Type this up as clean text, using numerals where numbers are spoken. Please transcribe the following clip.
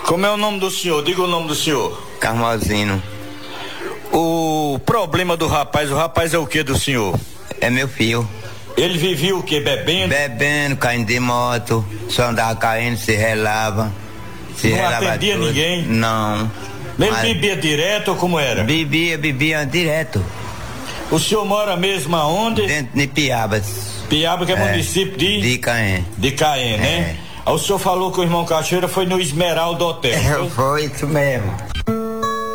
Como é o nome do senhor? Diga o nome do senhor. Carmozino. O problema do rapaz, o rapaz é o que do senhor? É meu filho. Ele vivia o que? Bebendo? Bebendo, caindo de moto, só andava caindo, se relava. Não atendia tudo. Ninguém? Não. Ele bebia direto ou como era? Bebia direto. O senhor mora mesmo aonde? Dentro de Piabas. Piaba, que é município de Caém. De Caém, né? O senhor falou que o irmão Cachoeira foi no Esmeralda Hotel. Foi isso mesmo.